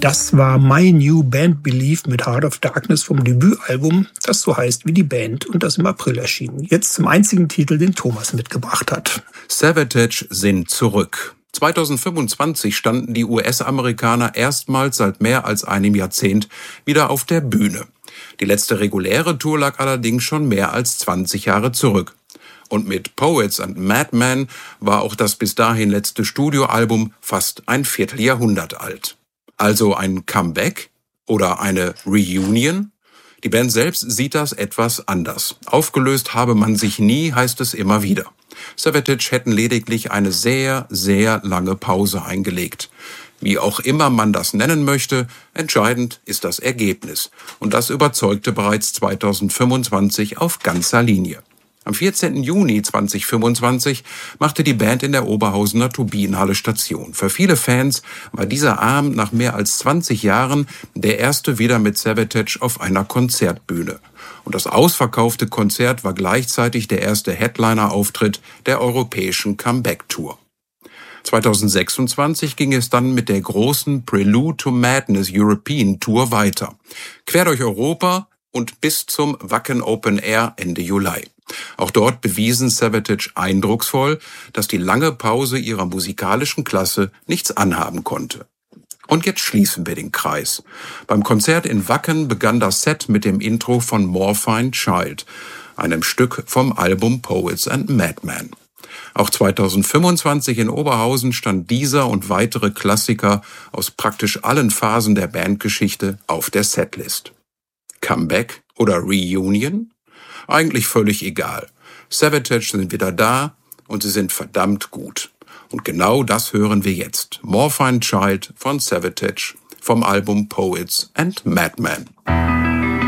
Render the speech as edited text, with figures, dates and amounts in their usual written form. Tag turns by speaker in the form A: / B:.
A: Das war My New Band Belief mit Heart of Darkness vom Debütalbum, das so heißt wie die Band und das im April erschien. Jetzt zum einzigen Titel, den Thomas mitgebracht hat.
B: Savatage sind zurück. 2025 standen die US-Amerikaner erstmals seit mehr als einem Jahrzehnt wieder auf der Bühne. Die letzte reguläre Tour lag allerdings schon mehr als 20 Jahre zurück. Und mit Poets and Madmen war auch das bis dahin letzte Studioalbum fast ein Vierteljahrhundert alt. Also ein Comeback oder eine Reunion? Die Band selbst sieht das etwas anders. Aufgelöst habe man sich nie, heißt es immer wieder. Savatage hätten lediglich eine sehr, sehr lange Pause eingelegt. Wie auch immer man das nennen möchte, entscheidend ist das Ergebnis. Und das überzeugte bereits 2025 auf ganzer Linie. Am 14. Juni 2025 machte die Band in der Oberhausener Turbinenhalle Station. Für viele Fans war dieser Abend nach mehr als 20 Jahren der erste wieder mit Savatage auf einer Konzertbühne. Und das ausverkaufte Konzert war gleichzeitig der erste Headliner-Auftritt der europäischen Comeback-Tour. 2026 ging es dann mit der großen Prelude to Madness European Tour weiter. Quer durch Europa und bis zum Wacken Open Air Ende Juli. Auch dort bewiesen Savatage eindrucksvoll, dass die lange Pause ihrer musikalischen Klasse nichts anhaben konnte. Und jetzt schließen wir den Kreis. Beim Konzert in Wacken begann das Set mit dem Intro von Morphine Child, einem Stück vom Album Poets and Madmen. Auch 2025 in Oberhausen stand dieser und weitere Klassiker aus praktisch allen Phasen der Bandgeschichte auf der Setlist. Comeback oder Reunion? Eigentlich völlig egal. Savatage sind wieder da und sie sind verdammt gut. Und genau das hören wir jetzt. Morphine Child von Savatage vom Album Poets and Madmen.